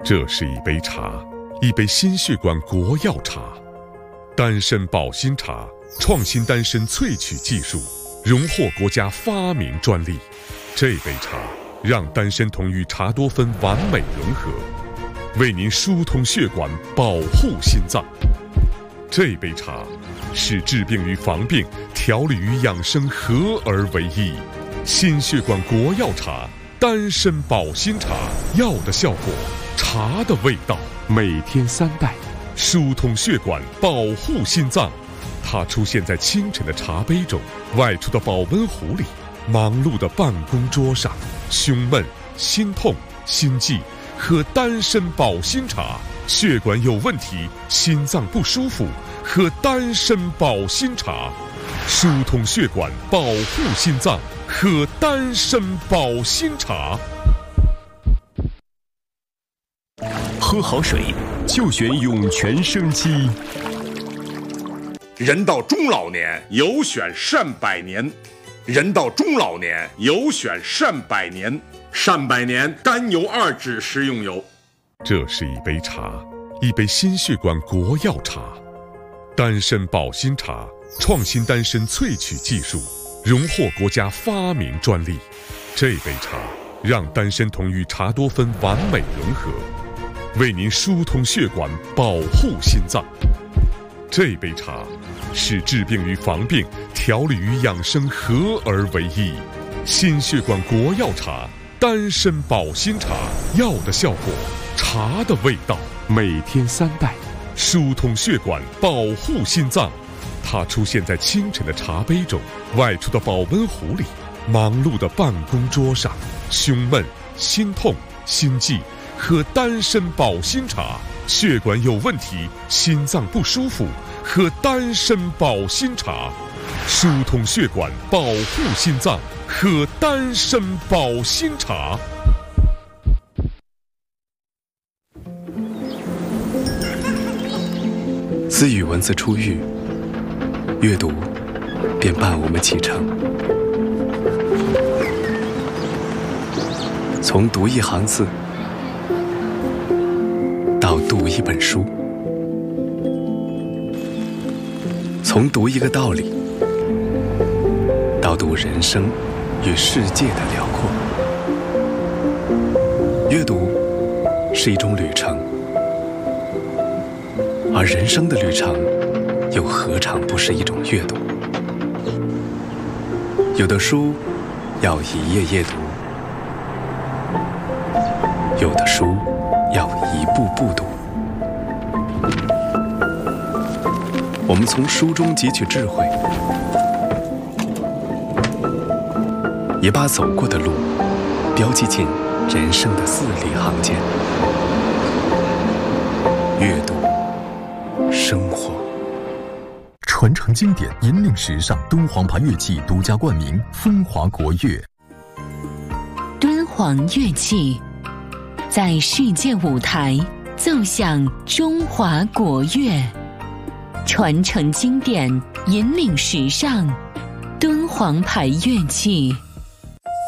这是一杯茶，一杯心血管国药茶，丹参保心茶，创新丹参萃取技术，荣获国家发明专利。这杯茶让丹参酮与茶多酚完美融合，为您疏通血管，保护心脏。这杯茶是治病与防病、调理与养生合而为一。心血管国药茶，丹参保心茶，药的效果，茶的味道。每天3袋，疏通血管，保护心脏。它出现在清晨的茶杯中，外出的保温壶里，忙碌的办公桌上。胸闷、心痛、心悸，喝丹参保心茶；血管有问题、心脏不舒服，喝丹参保心茶。疏通血管，保护心脏，喝丹参保心茶。 喝好水就选涌泉生机。 人到中老年，有选善百年。人到中老年，有选善百年。善百年甘油2酯食用油。 这是一杯茶，一杯心血管国药茶，丹参保心茶，创新丹参萃取技术，荣获国家发明专利。这杯茶让丹参酮与茶多酚完美融合，为您疏通血管，保护心脏。这杯茶是治病与防病、调理与养生合而为一。心血管国药茶，丹参保心茶，药的效果，茶的味道。每天3袋，疏通血管，保护心脏。它出现在清晨的茶杯中，外出的保温壶里，忙碌的办公桌上。胸闷、心痛、心悸，喝丹参保心茶；血管有问题、心脏不舒服，喝丹参保心茶。疏通血管，保护心脏，喝丹参保心茶。 自与文字初遇，阅读便伴我们启程。从读一行字，到读一本书，从读一个道理，到读人生与世界的辽阔。阅读是一种旅程，而人生的旅程又何尝不是一种阅读？有的书要一页页读，有的书要一步步读。我们从书中汲取智慧，也把走过的路标记进人生的字里行间。阅读，生活。 传承经典，引领时尚，敦煌牌乐器独家冠名风华国乐。 敦煌乐器在世界舞台奏响中华国乐，传承经典，引领时尚，敦煌牌乐器。